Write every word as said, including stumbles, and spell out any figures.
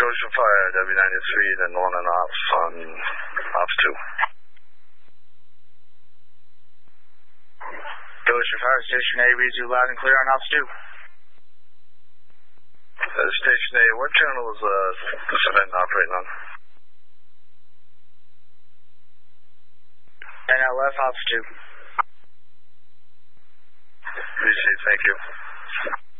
Ocean Fire, W ninety-three, then one and ops on ops two. Ocean Fire, Station A reads you loud and clear on ops two. Uh, Station A, what channel is uh, this event operating on? N L F ops two. Appreciate it, thank you.